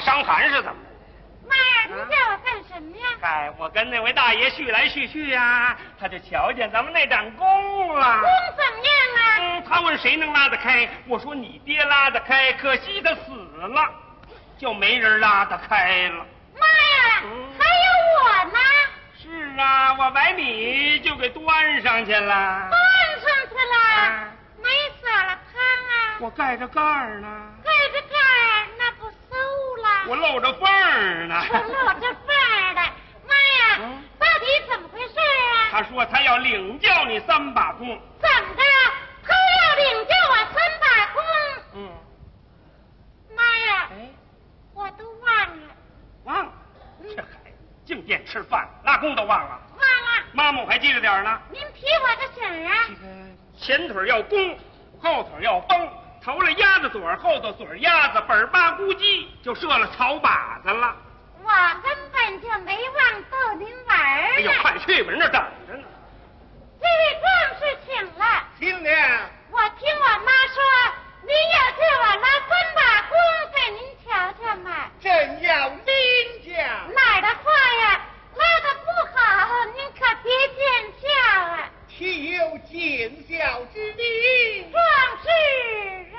伤寒是怎么的？ 妈呀，你叫我干什么呀？ 嗨，我跟那位大爷叙来叙去呀，他就瞧见咱们那盏弓了。 弓怎么样啊？ 他问谁能拉得开，我说你爹拉得开，可惜他死了，就没人拉得开了。 妈呀，还有我呢。 是啊，我把你就给端上去了。 端上去了？没撒了汤啊？ 我盖着盖儿呢。 盖着盖儿，那不馊了？ 我露着缝儿呢。 我露着缝儿的。妈呀，到底怎么回事啊？ 他说他要领教你3把弓。 怎么着？他要领教我3把弓？妈呀，我都忘了。 忘了？这孩子净惦吃饭，拉弓都忘了。 忘了。 妈妈我还记着点呢。 您提我个醒啊。 前腿要弓，后腿要绷，头了鸭子嘴，后头嘴鸭子，本巴咕叽就射了草靶子了。 我根本就没忘逗您玩儿呢。 哎呦，快去吧，人这等